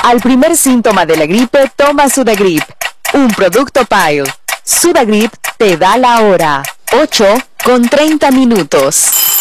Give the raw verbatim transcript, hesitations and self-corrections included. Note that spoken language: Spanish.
Al primer síntoma de la gripe, toma Sudagrip, un producto Pile. Sudagrip te da la hora, ocho con treinta minutos.